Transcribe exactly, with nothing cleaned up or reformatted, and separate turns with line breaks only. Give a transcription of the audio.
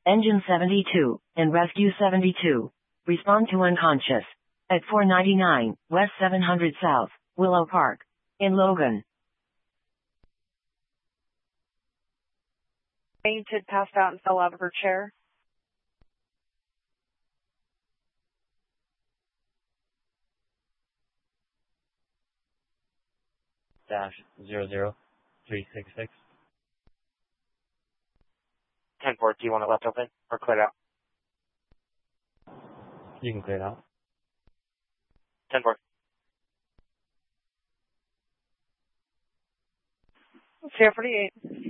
Engine seventy-two, and Rescue seventy-two. Respond to unconscious. At four ninety-nine, West seven hundred South, Willow Park. In Logan.
Fainted, passed out, and fell out of her chair.
Dash zero zero three six six.
ten four, do you want it left open or cleared out?
You can clear it out.
ten four.
Sierra forty-eight.